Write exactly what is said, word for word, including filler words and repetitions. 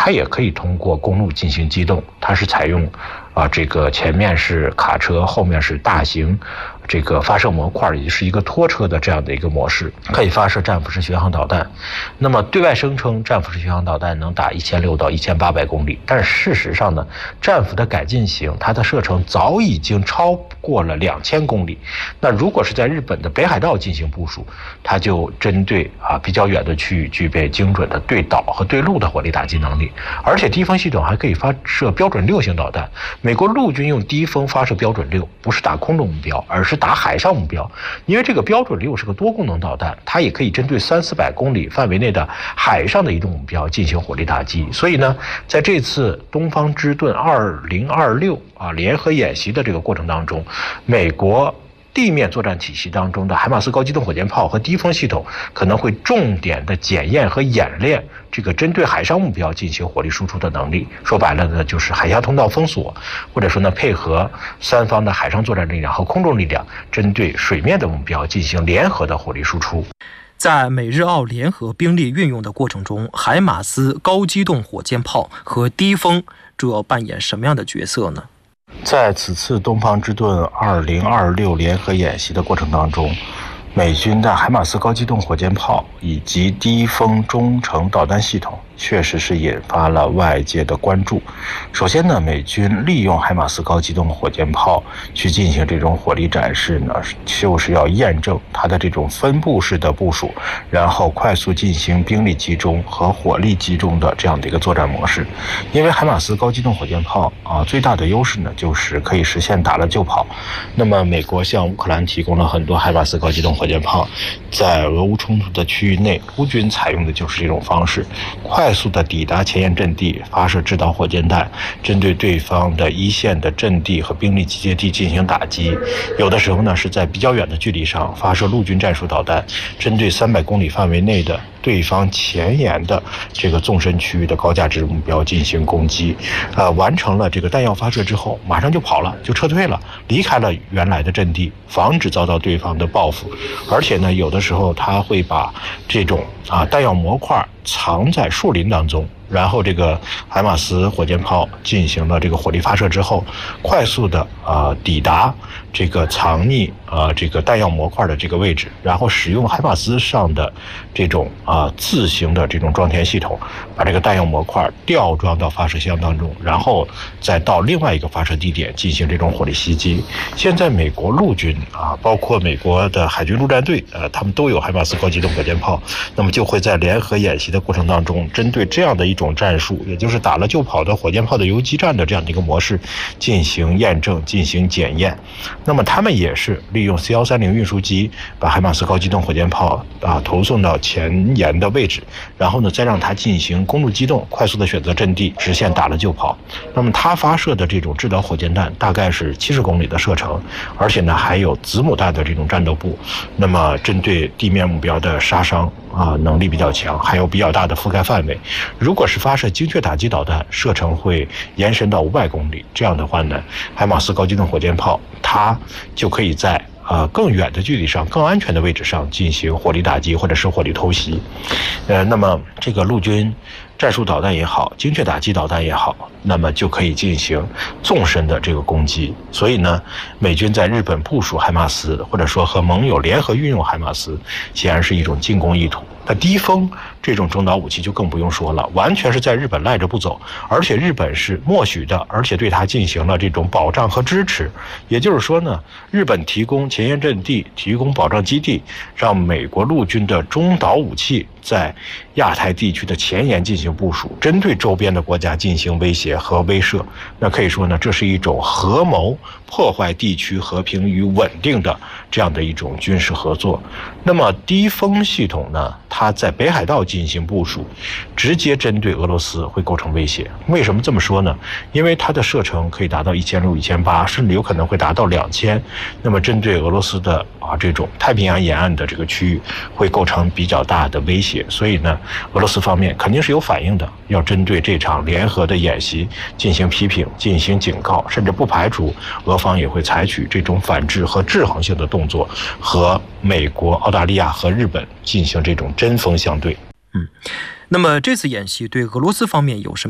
它也可以通过公路进行机动，它是采用啊这个前面是卡车，后面是大型这个发射模块，也是一个拖车的这样的一个模式，可以发射战斧式巡航导弹。那么对外声称战斧式巡航导弹能打一千六百到一千八百公里，但是事实上呢，战斧的改进型它的射程早已经超过了两千公里。那如果是在日本的北海道进行部署，它就针对啊比较远的区域具备精准的对岛和对陆的火力打击能力，而且低风系统还可以发射标准六型导弹。美国陆军用低风发射标准六，不是打空中目标，而是打海上目标。因为这个标准六是个多功能导弹，它也可以针对三四百公里范围内的海上的移动目标进行火力打击。所以呢，在这次东方之盾二零二六啊联合演习的这个过程当中，美国地面作战体系当中的海马斯高机动火箭炮和低风系统可能会重点的检验和演练这个针对海上目标进行火力输出的能力。说白了呢，就是海峡通道封锁，或者说呢，配合三方的海上作战力量和空中力量，针对水面的目标进行联合的火力输出。 在美日澳联合兵力运用的过程中，海马斯高机动火箭炮和低风主要扮演什么样的角色呢？ 在此次东方之盾二零二六联合演习的过程当中，美军的海马斯高机动火箭炮以及低风中程导弹系统确实是引发了外界的关注。首先呢，美军利用海马斯高机动火箭炮去进行这种火力展示呢，就是要验证它的这种分布式的部署，然后快速进行兵力集中和火力集中的这样的一个作战模式。因为海马斯高机动火箭炮啊，最大的优势呢就是可以实现打了就跑。那么美国向乌克兰提供了很多海马斯高机动火箭炮，在俄乌冲突的区域内，乌军采用的就是这种方式，快速的抵达前沿阵地，发射制导火箭弹，针对对方的一线的阵地和兵力集结地进行打击。有的时候呢，是在比较远的距离上发射陆军战术导弹，针对三百公里范围内的对方前沿的这个纵深区域的高价值目标进行攻击。呃，完成了这个弹药发射之后，马上就跑了，就撤退了，离开了原来的阵地，防止遭到对方的报复。而且呢，有的时候他会把这种啊弹药模块藏在树林当中，然后这个海马斯火箭炮进行了这个火力发射之后，快速的啊、呃、抵达这个藏匿啊、呃、这个弹药模块的这个位置，然后使用海马斯上的这种啊、呃、自行的这种装填系统，把这个弹药模块吊装到发射箱当中，然后再到另外一个发射地点进行这种火力袭击。现在美国陆军啊，包括美国的海军陆战队，呃，他们都有海马斯高机动火箭炮，那么就会在联合演习的过程当中，针对这样的一种战术，也就是打了就跑的火箭炮的游击战的这样的一个模式进行验证、进行检验。那么他们也是利用 C 一三零运输机把海马斯高机动火箭炮啊投送到前沿的位置，然后呢再让它进行公路机动，快速的选择阵地，实现打了就跑。那么它发射的这种制导火箭弹大概是七十公里的射程，而且呢还有子母弹的这种战斗部，那么针对地面目标的杀伤啊能力比较强，还有比较大的覆盖范围。如果是发射精确打击导弹，射程会延伸到五百公里。这样的话呢，海马斯高机动火箭炮它就可以在呃更远的距离上、更安全的位置上进行火力打击或者是火力偷袭。呃，那么这个陆军战术导弹也好，精确打击导弹也好，那么就可以进行纵深的这个攻击。所以呢，美军在日本部署海马斯，或者说和盟友联合运用海马斯，显然是一种进攻意图。那低风这种中导武器就更不用说了，完全是在日本赖着不走，而且日本是默许的，而且对它进行了这种保障和支持。也就是说呢，日本提供前沿阵地，提供保障基地，让美国陆军的中导武器在亚太地区的前沿进行部署，针对周边的国家进行威胁和威慑。那可以说呢，这是一种合谋破坏地区和平与稳定的这样的一种军事合作。那么低风系统呢，它在北海道进行部署，直接针对俄罗斯会构成威胁。为什么这么说呢？因为它的射程可以达到一千六、一千八，甚至有可能会达到两千。那么针对俄罗斯的啊这种太平洋沿岸的这个区域，会构成比较大的威胁。所以呢，俄罗斯方面肯定是有反应的，要针对这场联合的演习进行批评、进行警告，甚至不排除俄方也会采取这种反制和制衡性的动作，和美国、澳大利亚和日本进行这种针锋相对。 嗯，那么这次演习对俄罗斯方面有什么